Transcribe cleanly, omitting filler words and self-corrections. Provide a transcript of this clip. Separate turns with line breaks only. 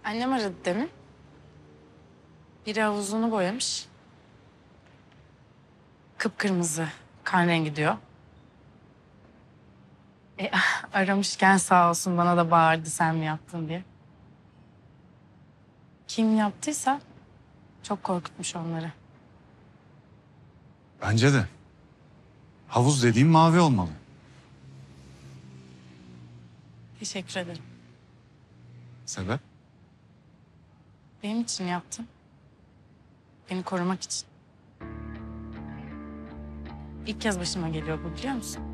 Annem aradı demin. Biri havuzunu boyamış. Kıpkırmızı, kan rengi diyor. Aramışken sağ olsun bana da bağırdı sen mi yaptın diye. Kim yaptıysa çok korkutmuş onları.
Bence de. Havuz dediğim mavi olmalı.
Teşekkür ederim.
Sebep?
Benim için yaptın. Beni korumak için. İlk kez başıma geliyor bu, biliyor musun?